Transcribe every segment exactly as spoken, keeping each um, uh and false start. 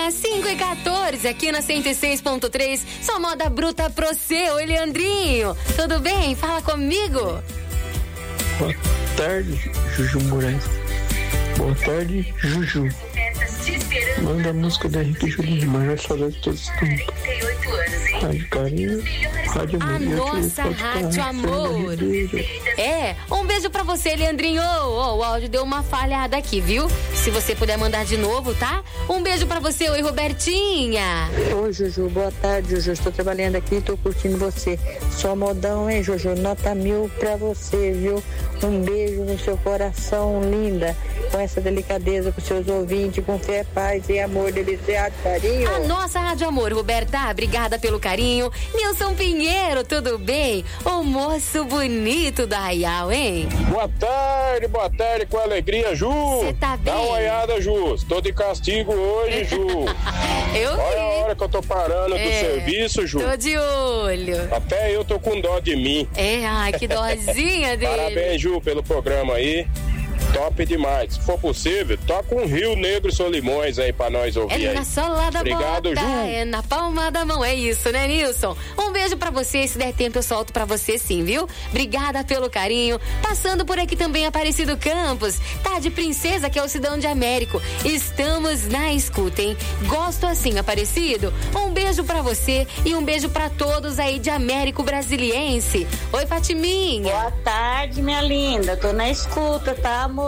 cinco e quatorze aqui na cento e seis ponto três, só moda bruta pro seu. Oi, Leandrinho, tudo bem? Fala comigo. Boa tarde, Juju Moraes. Boa tarde, Juju. Manda a música da Henrique Julinho, mas vai falar de todos os tempos. Rádio Carinho, Rádio Amor. A nossa Rádio Amor. É, um beijo pra você, Leandrinho. Oh, o áudio deu uma falhada aqui, viu? Se você puder mandar de novo, tá? Um beijo pra você. Oi, Robertinha. Oi, Juju, boa tarde, Juju. Estou trabalhando aqui e tô curtindo você. Só modão, hein, Juju? Nota mil pra você, viu? Um beijo no seu coração, linda. Com essa delicadeza com seus ouvintes, com fé, paz e amor, deliciado, carinho. A nossa Rádio Amor, Roberta, obrigada pelo carinho. Nilson Pinheiro, tudo bem? O moço bonito da Arraial, hein? Boa tarde, boa tarde, com alegria, Ju. Você tá bem? Dá uma olhada, Ju. Estou de castigo hoje, Ju. Eu Olha vi. a hora que eu tô parando É, do serviço, Ju. Tô de olho. Até eu tô com dó de mim. É, ai, que dozinha dele. Parabéns, Ju, pelo programa aí. Top demais. Se for possível, toca um Rio Negro e Solimões aí pra nós ouvir É aí. na sola da Obrigado, bota, Ju. é na palma da mão, é isso, né, Nilson? Um beijo pra você, se der tempo eu solto pra você sim, viu? Obrigada pelo carinho. Passando por aqui também Aparecido Campos, tá de Princesa, que é o Cidão de Américo. Estamos na escuta, hein? Gosto assim, Aparecido. Um beijo pra você e um beijo pra todos aí de Américo Brasiliense. Oi, Fatiminha. Boa tarde, minha linda. Tô na escuta, tá, amor?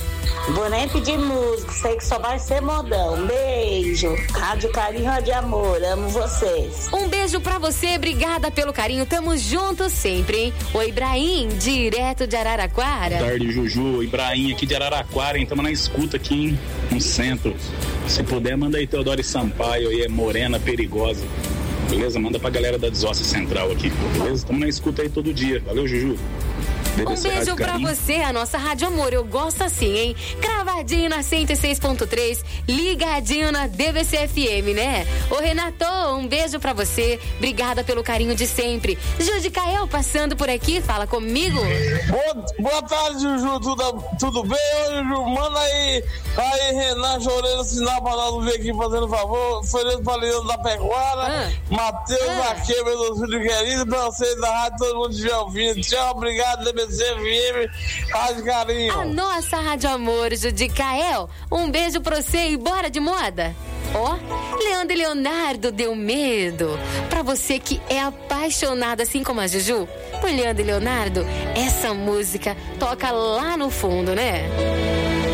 Vou nem pedir música, sei que só vai ser modão. Beijo. Rádio Carinho, Rádio Amor. Amo vocês. Um beijo pra você, obrigada pelo carinho. Tamo juntos sempre, hein? O Ibrahim, direto de Araraquara. Boa tarde, Juju. Ibrahim aqui de Araraquara, hein? Tamo na escuta aqui, hein? No centro. Se puder, manda aí Teodoro Sampaio aí, é Morena Perigosa. Beleza? Manda pra galera da Desossa Central aqui. Beleza? Tamo na escuta aí todo dia. Valeu, Juju. Um beijo pra você, a nossa Rádio Amor. Eu gosto assim, hein? Cravadinho na cento e seis ponto três, ligadinho na D V C F M, né? Ô, Renato, um beijo pra você. Obrigada pelo carinho de sempre. Judicael passando por aqui, fala comigo. Boa, boa tarde, Juju. Tudo, tudo bem? Ô, Juju, manda aí, aí Renan Choreiro, sinal pra nós ver aqui, fazendo favor. Feliz Palheiro da Pecuária, Ah. Matheus Ah. aqui, meus filhos queridos, pra vocês da rádio, todo mundo estiver ouvindo. Tchau, obrigado, D B C F M, Rádio Carinho. A nossa Rádio Amor, Judicael. Um beijo pra você e bora de moda. Ó, Leandro e Leonardo deu medo. Pra você que é apaixonado assim como a Juju, por Leandro e Leonardo, essa música toca lá no fundo, né?